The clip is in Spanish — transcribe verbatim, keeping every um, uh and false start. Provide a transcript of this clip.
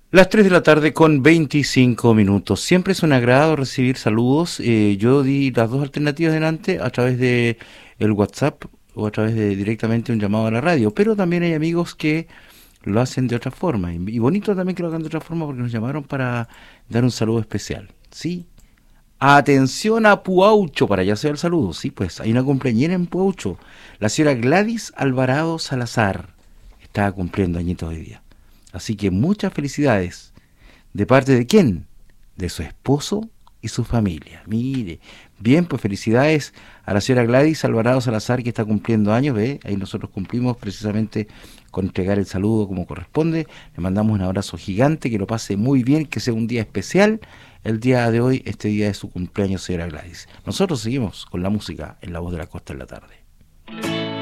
Las tres de la tarde con veinticinco minutos. Siempre es un agrado recibir saludos. Eh, yo di las dos alternativas delante a través de el WhatsApp o a través de directamente un llamado a la radio, pero también hay amigos que lo hacen de otra forma. Y y bonito también que lo hagan de otra forma porque nos llamaron para dar un saludo especial. Sí, atención a Puaucho, para allá sea el saludo. Sí, pues hay una cumpleañera en Puaucho. La señora Gladys Alvarado Salazar está cumpliendo añitos hoy día. Así que muchas felicidades. ¿De parte de quién? De su esposo y su familia. Mire, bien, pues felicidades a la señora Gladys Alvarado Salazar que está cumpliendo años, ¿ve? Ahí nosotros cumplimos precisamente con entregar el saludo como corresponde. Le mandamos un abrazo gigante, que lo pase muy bien, que sea un día especial. El día de hoy, este día de su cumpleaños, señora Gladys. Nosotros seguimos con la música en La Voz de la Costa en la tarde.